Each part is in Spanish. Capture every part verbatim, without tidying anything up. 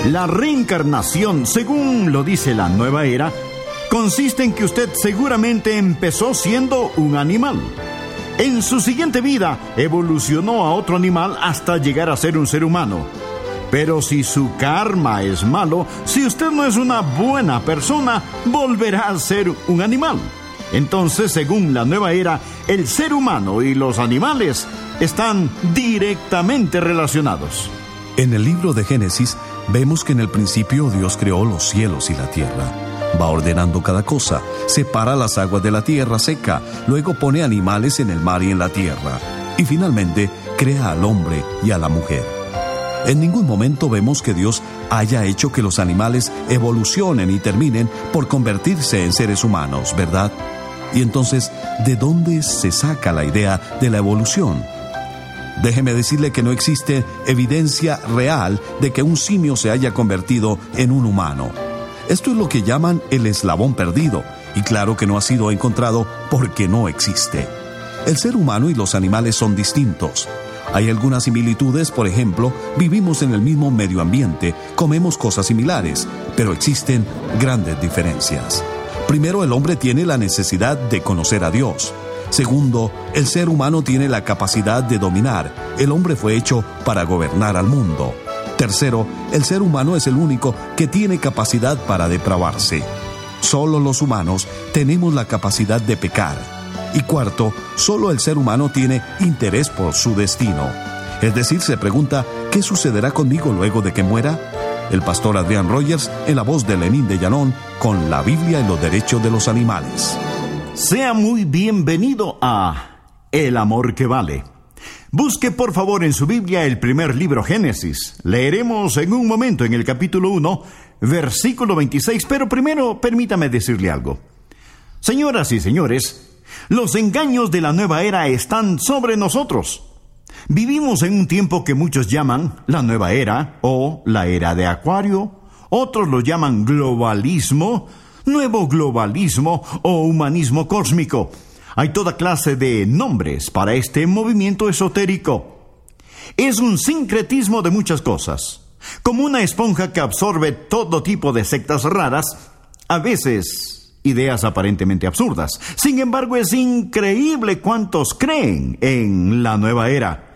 La reencarnación, según lo dice la Nueva Era, consiste en que usted seguramente empezó siendo un animal. En su siguiente vida evolucionó a otro animal hasta llegar a ser un ser humano. Pero si su karma es malo, si usted no es una buena persona, volverá a ser un animal. Entonces, según la Nueva Era, el ser humano y los animales están directamente relacionados. En el libro de Génesis, vemos que en el principio Dios creó los cielos y la tierra. Va ordenando cada cosa, separa las aguas de la tierra seca, luego pone animales en el mar y en la tierra, y finalmente crea al hombre y a la mujer. En ningún momento vemos que Dios haya hecho que los animales evolucionen y terminen por convertirse en seres humanos, ¿verdad? Y entonces, ¿de dónde se saca la idea de la evolución? Déjeme decirle que no existe evidencia real de que un simio se haya convertido en un humano. Esto es lo que llaman el eslabón perdido, y claro que no ha sido encontrado porque no existe. El ser humano y los animales son distintos. Hay algunas similitudes, por ejemplo, vivimos en el mismo medio ambiente, comemos cosas similares, pero existen grandes diferencias. Primero, el hombre tiene la necesidad de conocer a Dios. Segundo, el ser humano tiene la capacidad de dominar. El hombre fue hecho para gobernar al mundo. Tercero, el ser humano es el único que tiene capacidad para depravarse. Solo los humanos tenemos la capacidad de pecar. Y cuarto, solo el ser humano tiene interés por su destino. Es decir, se pregunta, ¿qué sucederá conmigo luego de que muera? El pastor Adrián Rogers, en la voz de Lenín de Llanón, con la Biblia y los derechos de los animales. Sea muy bienvenido a El Amor que Vale. Busque por favor en su Biblia el primer libro, Génesis. Leeremos en un momento en el capítulo uno, versículo veintiséis, pero primero permítame decirle algo. Señoras y señores, los engaños de la nueva era están sobre nosotros. Vivimos en un tiempo que muchos llaman la nueva era o la era de Acuario. Otros lo llaman globalismo, nuevo globalismo o humanismo cósmico. Hay toda clase de nombres para este movimiento esotérico. Es un sincretismo de muchas cosas. Como una esponja que absorbe todo tipo de sectas raras, a veces ideas aparentemente absurdas. Sin embargo, es increíble cuántos creen en la nueva era.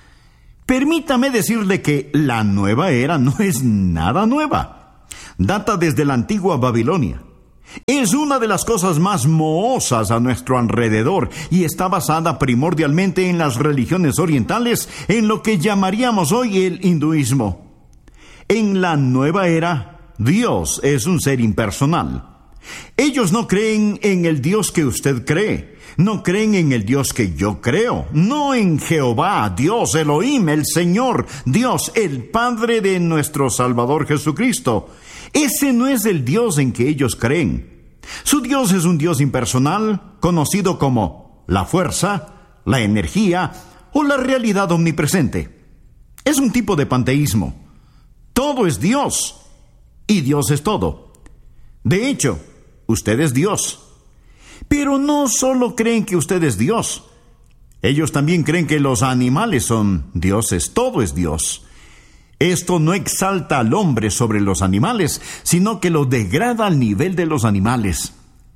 Permítame decirle que la nueva era no es nada nueva. Data desde la antigua Babilonia. Es una de las cosas más mohosas a nuestro alrededor y está basada primordialmente en las religiones orientales, en lo que llamaríamos hoy el hinduismo. En la nueva era, Dios es un ser impersonal. Ellos no creen en el Dios que usted cree, no creen en el Dios que yo creo, no en Jehová, Dios, Elohim, el Señor, Dios, el Padre de nuestro Salvador Jesucristo. Ese no es el Dios en que ellos creen. Su Dios es un Dios impersonal, conocido como la fuerza, la energía o la realidad omnipresente. Es un tipo de panteísmo. Todo es Dios y Dios es todo. De hecho, usted es Dios. Pero no solo creen que usted es Dios. Ellos también creen que los animales son dioses, todo es Dios. Esto no exalta al hombre sobre los animales, sino que lo degrada al nivel de los animales.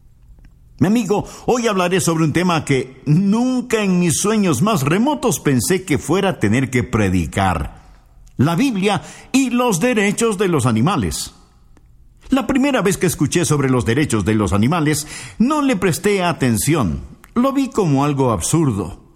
Mi amigo, hoy hablaré sobre un tema que nunca en mis sueños más remotos pensé que fuera a tener que predicar: la Biblia y los derechos de los animales. La primera vez que escuché sobre los derechos de los animales, no le presté atención. Lo vi como algo absurdo.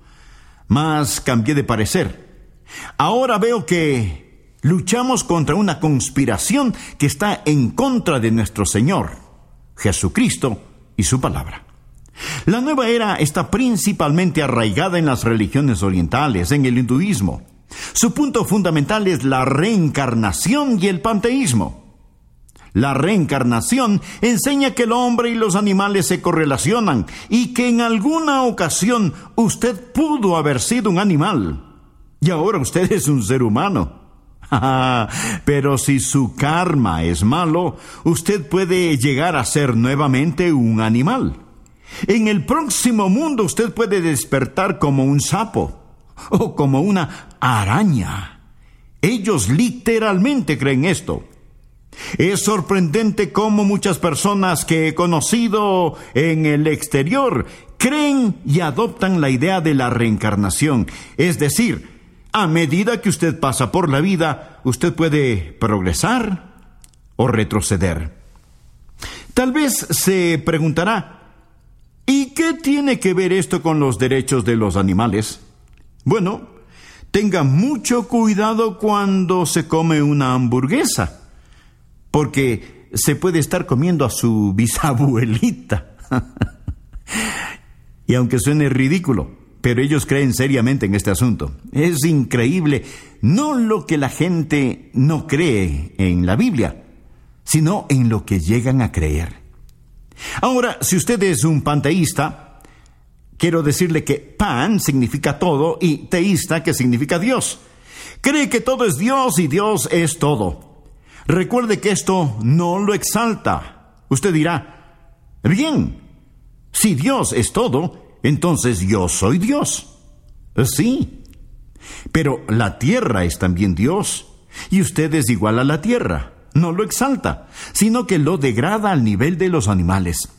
Mas cambié de parecer. Ahora veo que luchamos contra una conspiración que está en contra de nuestro Señor, Jesucristo y su palabra. La nueva era está principalmente arraigada en las religiones orientales, en el hinduismo. Su punto fundamental es la reencarnación y el panteísmo. La reencarnación enseña que el hombre y los animales se correlacionan y que en alguna ocasión usted pudo haber sido un animal y ahora usted es un ser humano. Pero si su karma es malo, usted puede llegar a ser nuevamente un animal. En el próximo mundo usted puede despertar como un sapo o como una araña. Ellos literalmente creen esto. Es sorprendente cómo muchas personas que he conocido en el exterior creen y adoptan la idea de la reencarnación. Es decir, a medida que usted pasa por la vida, usted puede progresar o retroceder. Tal vez se preguntará, ¿y qué tiene que ver esto con los derechos de los animales? Bueno, tenga mucho cuidado cuando se come una hamburguesa, porque se puede estar comiendo a su bisabuelita. Y aunque suene ridículo, pero ellos creen seriamente en este asunto. Es increíble, no lo que la gente no cree en la Biblia, sino en lo que llegan a creer. Ahora, si usted es un panteísta, quiero decirle que pan significa todo y teísta que significa Dios. Cree que todo es Dios y Dios es todo. Recuerde que esto no lo exalta. Usted dirá, bien, si Dios es todo, entonces yo soy Dios. Sí, pero la tierra es también Dios, y usted es igual a la tierra. No lo exalta, sino que lo degrada al nivel de los animales.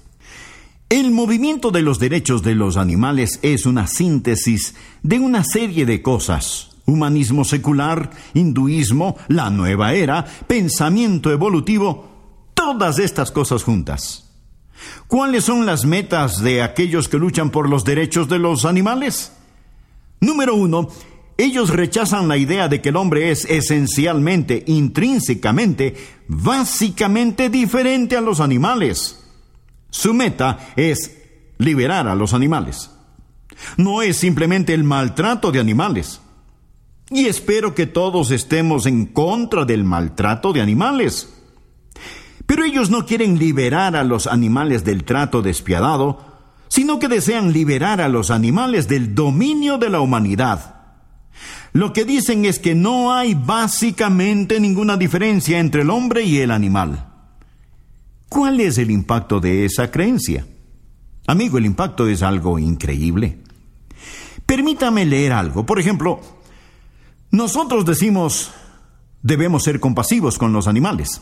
El movimiento de los derechos de los animales es una síntesis de una serie de cosas: humanismo secular, hinduismo, la nueva era, pensamiento evolutivo, todas estas cosas juntas. ¿Cuáles son las metas de aquellos que luchan por los derechos de los animales? Número uno, ellos rechazan la idea de que el hombre es esencialmente, intrínsecamente, básicamente diferente a los animales. Su meta es liberar a los animales. No es simplemente el maltrato de animales. Y espero que todos estemos en contra del maltrato de animales. Pero ellos no quieren liberar a los animales del trato despiadado, sino que desean liberar a los animales del dominio de la humanidad. Lo que dicen es que no hay básicamente ninguna diferencia entre el hombre y el animal. ¿Cuál es el impacto de esa creencia? Amigo, el impacto es algo increíble. Permítame leer algo. Por ejemplo, nosotros decimos, debemos ser compasivos con los animales.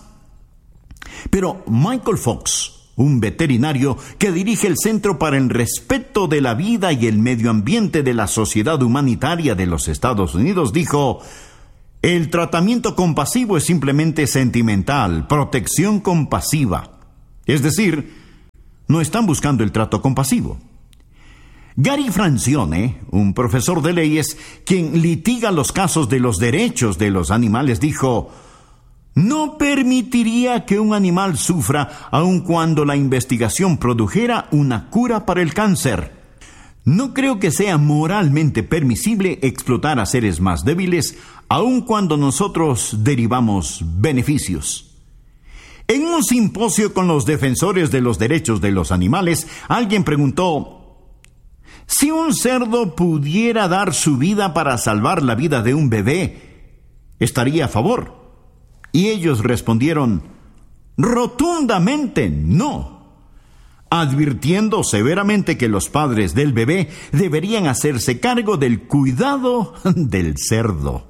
Pero Michael Fox, un veterinario que dirige el Centro para el Respeto de la Vida y el Medio Ambiente de la Sociedad Humanitaria de los Estados Unidos, dijo: el tratamiento compasivo es simplemente sentimental, protección compasiva. Es decir, no están buscando el trato compasivo. Gary Francione, un profesor de leyes, quien litiga los casos de los derechos de los animales, dijo: no permitiría que un animal sufra aun cuando la investigación produjera una cura para el cáncer. No creo que sea moralmente permisible explotar a seres más débiles aun cuando nosotros derivamos beneficios. En un simposio con los defensores de los derechos de los animales, alguien preguntó: si un cerdo pudiera dar su vida para salvar la vida de un bebé, ¿estaría a favor? Y ellos respondieron: rotundamente no, advirtiendo severamente que los padres del bebé deberían hacerse cargo del cuidado del cerdo.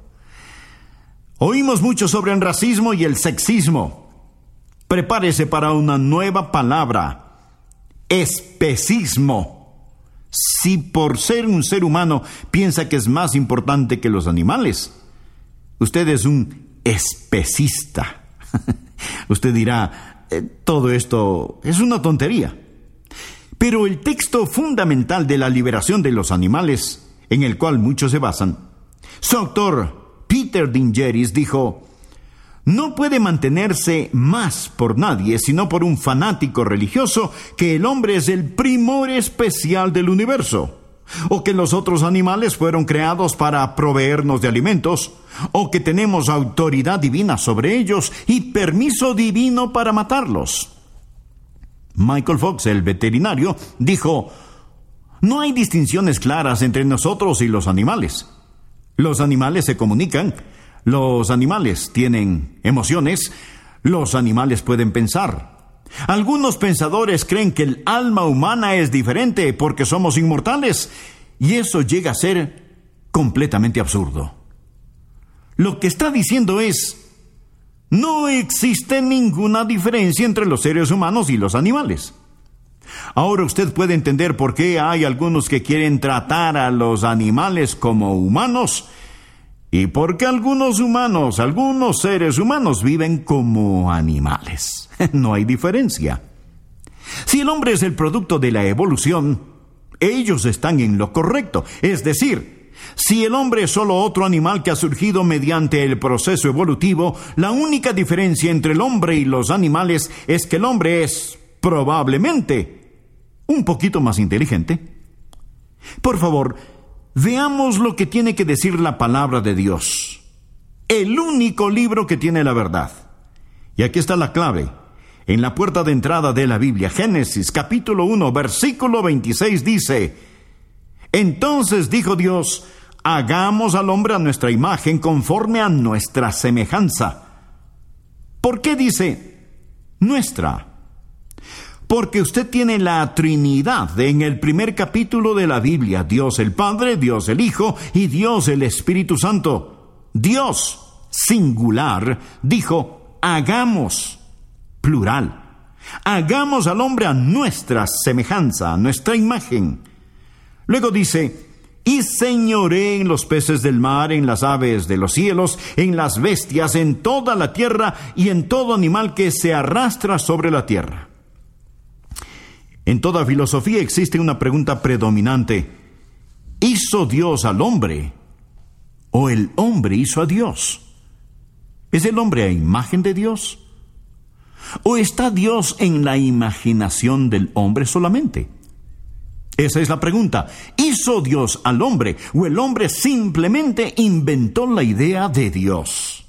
Oímos mucho sobre el racismo y el sexismo. Prepárese para una nueva palabra: especismo. Si por ser un ser humano piensa que es más importante que los animales, usted es un especista. Usted dirá, eh, todo esto es una tontería. Pero el texto fundamental de la liberación de los animales, en el cual muchos se basan, su autor, Peter Dingeris, dijo: no puede mantenerse más por nadie, sino por un fanático religioso, que el hombre es el primor especial del universo, o que los otros animales fueron creados para proveernos de alimentos, o que tenemos autoridad divina sobre ellos y permiso divino para matarlos. Michael Fox, el veterinario, dijo: no hay distinciones claras entre nosotros y los animales. Los animales se comunican, los animales tienen emociones, los animales pueden pensar. Algunos pensadores creen que el alma humana es diferente porque somos inmortales, y eso llega a ser completamente absurdo. Lo que está diciendo es: No existe ninguna diferencia entre los seres humanos y los animales. Ahora usted puede entender por qué hay algunos que quieren tratar a los animales como humanos y por qué algunos humanos, algunos seres humanos viven como animales. No hay diferencia. Si el hombre es el producto de la evolución, ellos están en lo correcto. Es decir, si el hombre es solo otro animal que ha surgido mediante el proceso evolutivo, la única diferencia entre el hombre y los animales es que el hombre es, probablemente, un poquito más inteligente. Por favor, veamos lo que tiene que decir la palabra de Dios. El único libro que tiene la verdad. Y aquí está la clave. En la puerta de entrada de la Biblia, Génesis capítulo uno, versículo veintiséis dice: Entonces dijo Dios, hagamos al hombre a nuestra imagen, conforme a nuestra semejanza. ¿Por qué dice nuestra? Porque usted tiene la Trinidad en el primer capítulo de la Biblia: Dios el Padre, Dios el Hijo y Dios el Espíritu Santo. Dios, singular, dijo, hagamos, plural. Hagamos al hombre a nuestra semejanza, a nuestra imagen. Luego dice, y señoré en los peces del mar, en las aves de los cielos, en las bestias, en toda la tierra y en todo animal que se arrastra sobre la tierra. En toda filosofía existe una pregunta predominante: ¿hizo Dios al hombre o el hombre hizo a Dios? ¿Es el hombre a imagen de Dios? ¿O está Dios en la imaginación del hombre solamente? Esa es la pregunta. ¿Hizo Dios al hombre o el hombre simplemente inventó la idea de Dios?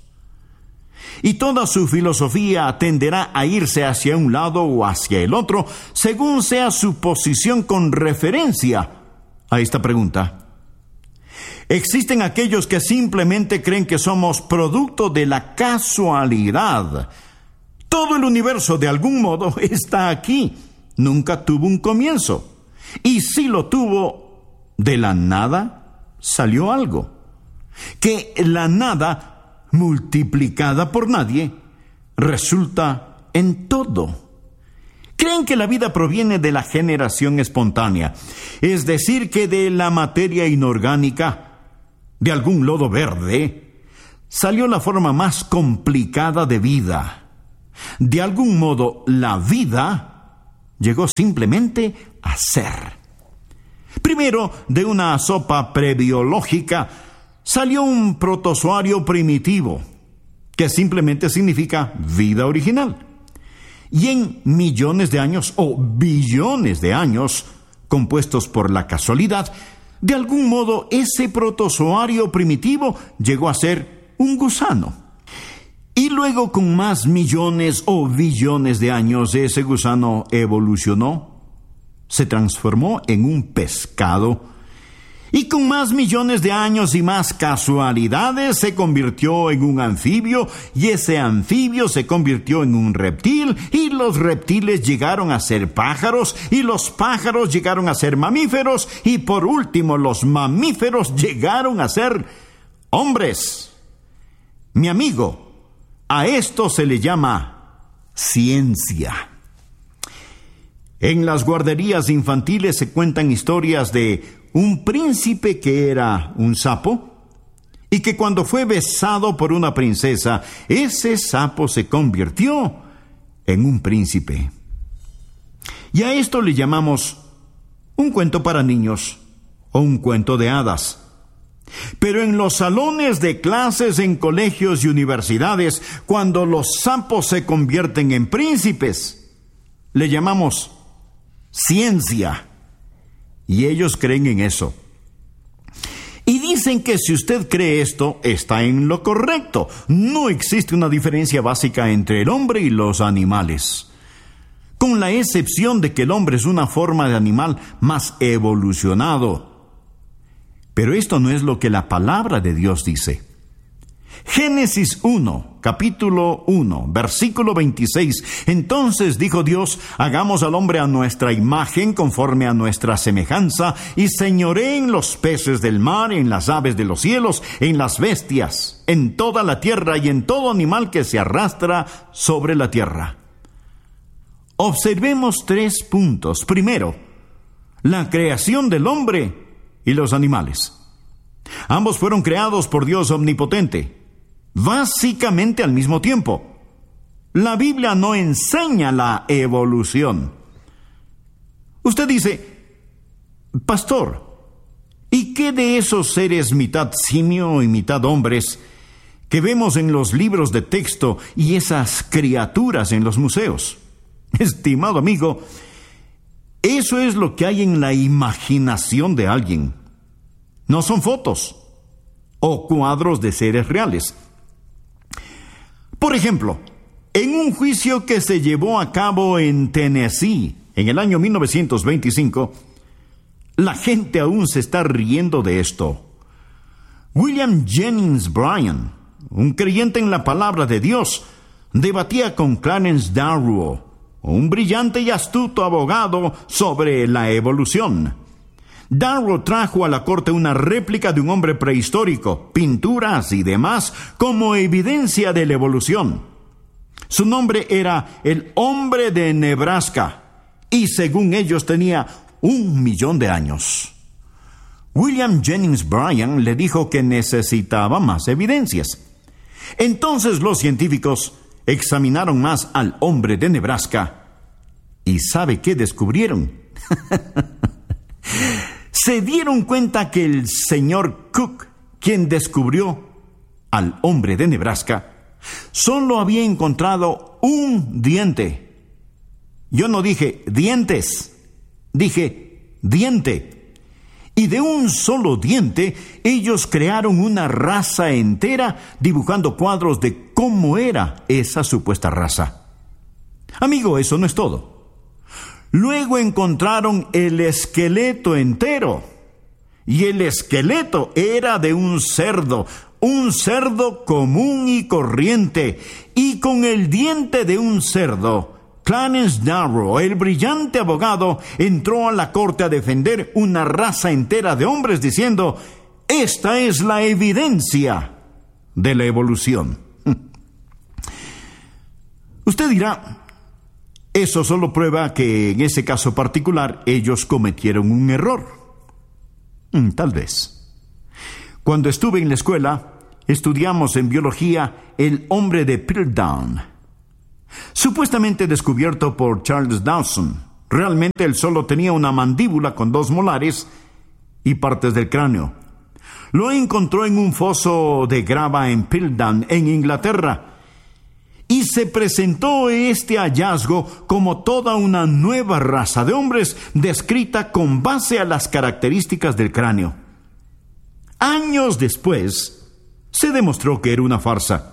Y toda su filosofía tenderá a irse hacia un lado o hacia el otro, según sea su posición con referencia a esta pregunta. Existen aquellos que simplemente creen que somos producto de la casualidad. Todo el universo de algún modo está aquí. Nunca tuvo un comienzo. Y si lo tuvo, de la nada salió algo. Que la nada, multiplicada por nadie, resulta en todo. Creen que la vida proviene de la generación espontánea, es decir, que de la materia inorgánica, de algún lodo verde, salió la forma más complicada de vida. De algún modo, la vida llegó simplemente a ser. Primero, de una sopa prebiológica, salió un protozoario primitivo, que simplemente significa vida original. Y en millones de años, o billones de años, compuestos por la casualidad, de algún modo ese protozoario primitivo llegó a ser un gusano. Y luego, con más millones o billones de años, ese gusano evolucionó, se transformó en un pescado, y con más millones de años y más casualidades se convirtió en un anfibio, y ese anfibio se convirtió en un reptil, y los reptiles llegaron a ser pájaros, y los pájaros llegaron a ser mamíferos, y por último los mamíferos llegaron a ser hombres. Mi amigo, a esto se le llama ciencia. En las guarderías infantiles se cuentan historias de un príncipe que era un sapo y que cuando fue besado por una princesa, ese sapo se convirtió en un príncipe. Y a esto le llamamos un cuento para niños o un cuento de hadas. Pero en los salones de clases en colegios y universidades, cuando los sapos se convierten en príncipes, le llamamos ciencia. Y ellos creen en eso. Y dicen que si usted cree esto, está en lo correcto. No existe una diferencia básica entre el hombre y los animales, con la excepción de que el hombre es una forma de animal más evolucionado. Pero esto no es lo que la palabra de Dios dice. Génesis uno, capítulo uno, versículo veintiséis. Entonces dijo Dios: hagamos al hombre a nuestra imagen, conforme a nuestra semejanza, y señoree en los peces del mar, en las aves de los cielos, en las bestias, en toda la tierra y en todo animal que se arrastra sobre la tierra. Observemos tres puntos. Primero, la creación del hombre y los animales. Ambos fueron creados por Dios omnipotente, básicamente al mismo tiempo. La Biblia no enseña la evolución. Usted dice: pastor, ¿y qué de esos seres mitad simio y mitad hombres que vemos en los libros de texto y esas criaturas en los museos? Estimado amigo, eso es lo que hay en la imaginación de alguien. No son fotos o cuadros de seres reales. Por ejemplo, en un juicio que se llevó a cabo en Tennessee en el año mil novecientos veinticinco, la gente aún se está riendo de esto. William Jennings Bryan, un creyente en la palabra de Dios, debatía con Clarence Darrow, un brillante y astuto abogado, sobre la evolución. Darrow trajo a la corte una réplica de un hombre prehistórico, pinturas y demás, como evidencia de la evolución. Su nombre era el hombre de Nebraska, y según ellos tenía un millón de años. William Jennings Bryan le dijo que necesitaba más evidencias. Entonces los científicos examinaron más al hombre de Nebraska. ¿Y sabe qué descubrieron? Se dieron cuenta que el señor Cook, quien descubrió al hombre de Nebraska, solo había encontrado un diente. Yo no dije dientes, dije diente. Y de un solo diente, ellos crearon una raza entera, dibujando cuadros de cómo era esa supuesta raza. Amigo, eso no es todo. Luego encontraron el esqueleto entero. Y el esqueleto era de un cerdo, un cerdo común y corriente. Y con el diente de un cerdo, Clarence Darrow, el brillante abogado, entró a la corte a defender una raza entera de hombres diciendo: esta es la evidencia de la evolución. Usted dirá: eso solo prueba que en ese caso particular ellos cometieron un error. Mm, tal vez. Cuando estuve en la escuela, estudiamos en biología el hombre de Piltdown, supuestamente descubierto por Charles Dawson. Realmente él solo tenía una mandíbula con dos molares y partes del cráneo. Lo encontró en un foso de grava en Piltdown, en Inglaterra. Y se presentó este hallazgo como toda una nueva raza de hombres descrita con base a las características del cráneo. Años después, se demostró que era una farsa.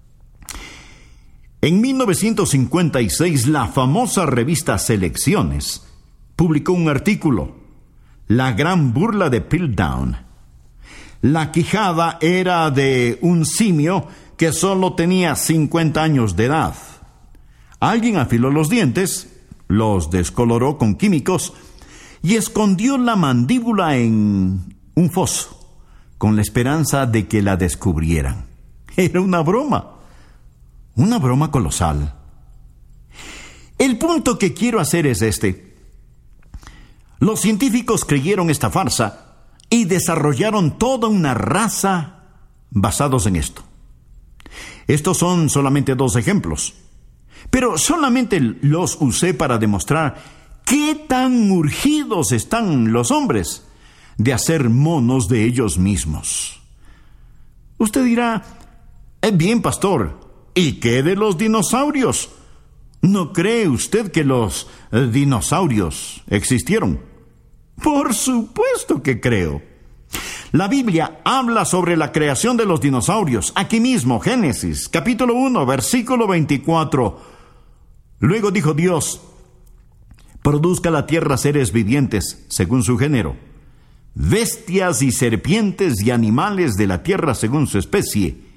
En mil novecientos cincuenta y seis, la famosa revista Selecciones publicó un artículo: La gran burla de Piltdown. La quijada era de un simio que solo tenía cincuenta años de edad. Alguien afiló los dientes, los descoloró con químicos y escondió la mandíbula en un foso, con la esperanza de que la descubrieran. Era una broma, una broma colosal. El punto que quiero hacer es este: los científicos creyeron esta farsa y desarrollaron toda una raza basados en esto. Estos son solamente dos ejemplos, pero solamente los usé para demostrar qué tan urgidos están los hombres de hacer monos de ellos mismos. Usted dirá: eh, bien, pastor, ¿y qué de los dinosaurios? ¿No cree usted que los eh, dinosaurios existieron? Por supuesto que creo. La Biblia habla sobre la creación de los dinosaurios. Aquí mismo, Génesis, capítulo uno, versículo veinticuatro. Luego dijo Dios: produzca la tierra seres vivientes según su género, bestias y serpientes y animales de la tierra según su especie,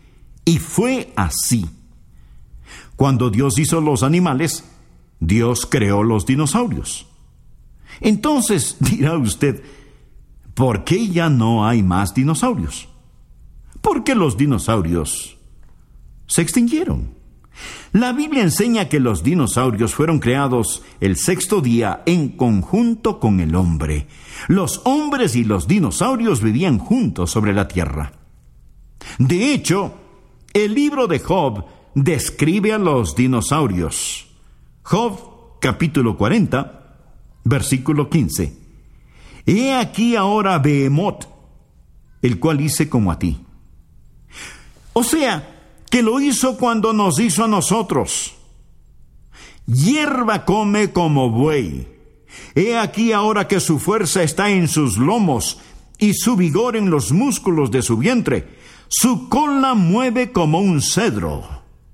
Y fue así. Cuando Dios hizo los animales, Dios creó los dinosaurios. Entonces dirá usted, ¿por qué ya no hay más dinosaurios? Porque los dinosaurios se extinguieron. La Biblia enseña que los dinosaurios fueron creados el sexto día en conjunto con el hombre. Los hombres y los dinosaurios vivían juntos sobre la tierra. De hecho, el libro de Job describe a los dinosaurios. Job, capítulo cuarenta, versículo quince. He aquí ahora Behemoth, el cual hice como a ti. O sea, que lo hizo cuando nos hizo a nosotros. Hierba come como buey. He aquí ahora que su fuerza está en sus lomos y su vigor en los músculos de su vientre. Su cola mueve como un cedro.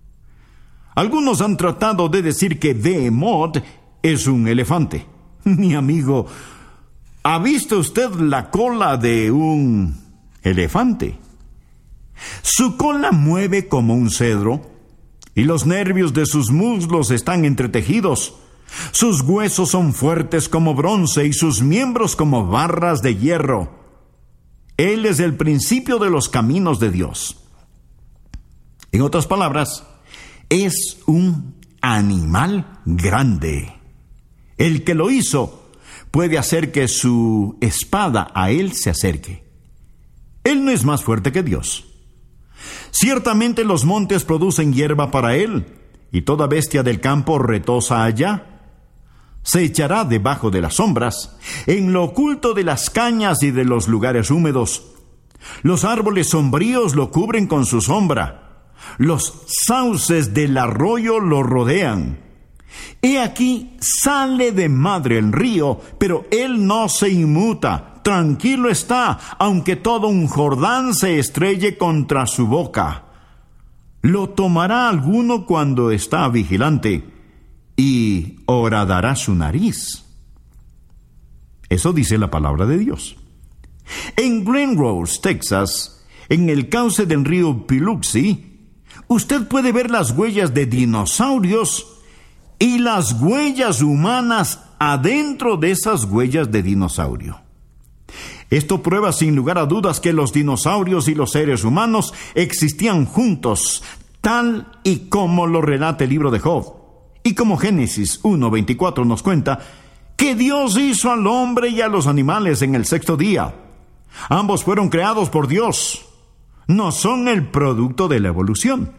Algunos han tratado de decir que Behemoth es un elefante. Mi amigo, ¿ha visto usted la cola de un elefante? Su cola mueve como un cedro, y los nervios de sus muslos están entretejidos. Sus huesos son fuertes como bronce, y sus miembros como barras de hierro. Él es el principio de los caminos de Dios. En otras palabras, es un animal grande. El que lo hizo puede hacer que su espada a él se acerque. Él no es más fuerte que Dios. Ciertamente los montes producen hierba para él, y toda bestia del campo retosa allá. Se echará debajo de las sombras, en lo oculto de las cañas y de los lugares húmedos. Los árboles sombríos lo cubren con su sombra. Los sauces del arroyo lo rodean. He aquí sale de madre el río, pero él no se inmuta. Tranquilo está, aunque todo un Jordán se estrelle contra su boca. Lo tomará alguno cuando está vigilante, y horadará su nariz. Eso dice la palabra de Dios. En Glen Rose, Texas, en el cauce del río Biloxi, usted puede ver las huellas de dinosaurios y las huellas humanas adentro de esas huellas de dinosaurio. Esto prueba sin lugar a dudas que los dinosaurios y los seres humanos existían juntos, tal y como lo relata el libro de Job. Y como Génesis uno veinticuatro nos cuenta que Dios hizo al hombre y a los animales en el sexto día. Ambos fueron creados por Dios. No son el producto de la evolución.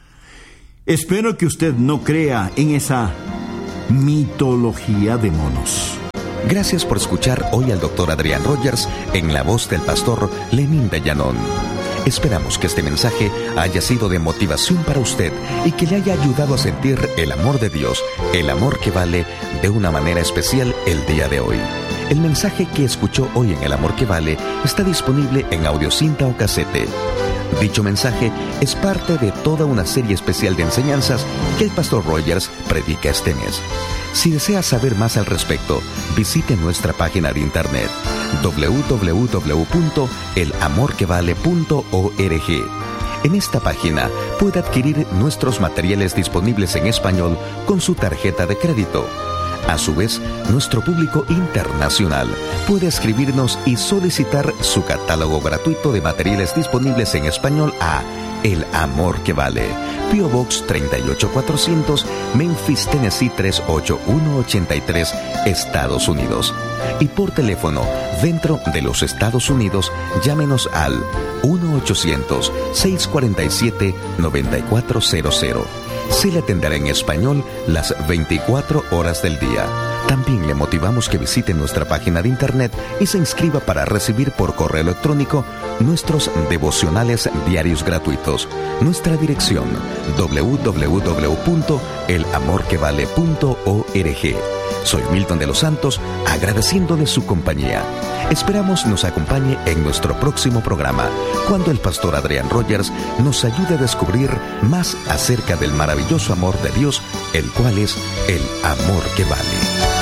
Espero que usted no crea en esa mitología de monos. Gracias por escuchar hoy al doctor Adrián Rogers en la voz del pastor Lenín de Llanón. Esperamos que este mensaje haya sido de motivación para usted y que le haya ayudado a sentir el amor de Dios, el amor que vale, de una manera especial el día de hoy. El mensaje que escuchó hoy en El Amor que Vale está disponible en audiocinta o casete. Dicho mensaje es parte de toda una serie especial de enseñanzas que el pastor Rogers predica este mes. Si desea saber más al respecto, visite nuestra página de internet doble u doble u doble u punto el amor que vale punto org. En esta página puede adquirir nuestros materiales disponibles en español con su tarjeta de crédito. A su vez, nuestro público internacional puede escribirnos y solicitar su catálogo gratuito de materiales disponibles en español a El Amor que Vale, P O Box treinta y ocho cuatrocientos, Memphis, Tennessee tres ocho uno ocho tres, Estados Unidos. Y por teléfono, dentro de los Estados Unidos, llámenos al uno ochocientos, seiscientos cuarenta y siete, noventa y cuatro cero cero. Se le atenderá en español las veinticuatro horas del día. También le motivamos que visite nuestra página de internet y se inscriba para recibir por correo electrónico nuestros devocionales diarios gratuitos. Nuestra dirección doble u doble u doble u punto el amor que vale punto org. Soy Milton de los Santos, agradeciéndole su compañía. Esperamos nos acompañe en nuestro próximo programa, cuando el pastor Adrián Rogers nos ayude a descubrir más acerca del maravilloso amor de Dios, el cual es el amor que vale.